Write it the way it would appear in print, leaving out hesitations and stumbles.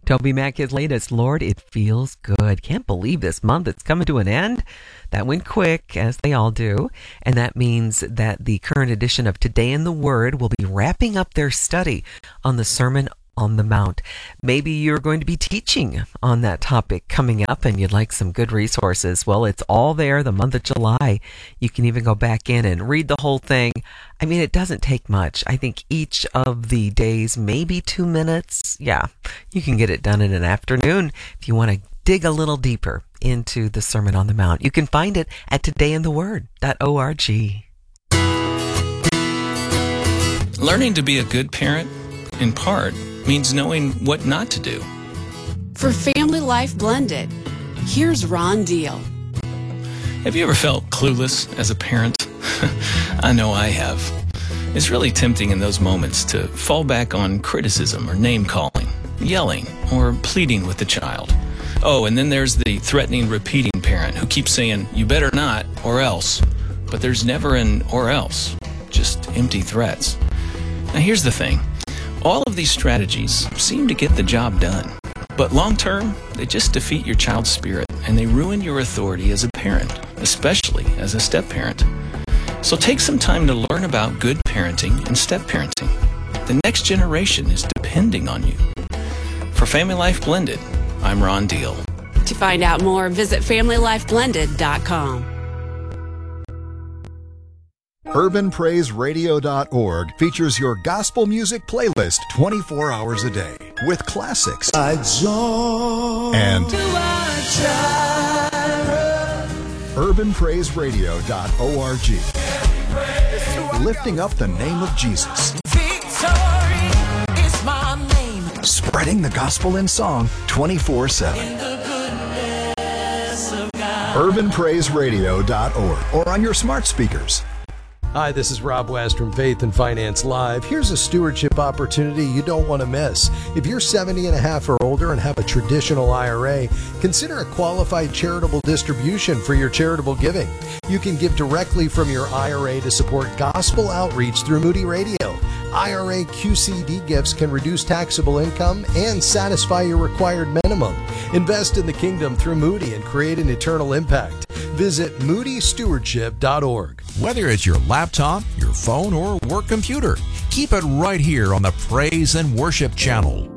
Toby Mac, his latest, Lord, It Feels Good. Can't believe this month it's coming to an end. That went quick, as they all do. And that means that the current edition of Today in the Word will be wrapping up their study on the Sermon on the Mount. Maybe you're going to be teaching on that topic coming up and you'd like some good resources. Well, it's all there the month of July. You can even go back in and read the whole thing. I mean, it doesn't take much. I think each of the days, maybe 2 minutes. Yeah, you can get it done in an afternoon if you want to dig a little deeper into the Sermon on the Mount. You can find it at todayintheword.org. Learning to be a good parent, in part, means knowing what not to do. For Family Life Blended, here's Ron Deal. Have you ever felt clueless as a parent? I know I have. It's really tempting in those moments to fall back on criticism or name-calling, yelling, or pleading with the child. Oh, and then there's the threatening, repeating parent who keeps saying, you better not, or else. But there's never an or else, just empty threats. Now here's the thing. All of these strategies seem to get the job done. But long term, they just defeat your child's spirit and they ruin your authority as a parent, especially as a step-parent. So take some time to learn about good parenting and step-parenting. The next generation is depending on you. For Family Life Blended, I'm Ron Deal. To find out more, visit FamilyLifeBlended.com. UrbanPraiseRadio.org features your gospel music playlist 24 hours a day with classics and UrbanPraiseRadio.org, lifting up the name of Jesus, Victory is my name, spreading the gospel in song 24/7. UrbanPraiseRadio.org or on your smart speakers. Hi, this is Rob West from Faith and Finance Live. Here's a stewardship opportunity you don't want to miss. If you're 70 and a half or older and have a traditional IRA, consider a qualified charitable distribution for your charitable giving. You can give directly from your IRA to support gospel outreach through Moody Radio. IRA QCD gifts can reduce taxable income and satisfy your required minimum. Invest in the kingdom through Moody and create an eternal impact. Visit moodystewardship.org. Whether it's your laptop, your phone, or work computer, keep it right here on the Praise and Worship channel.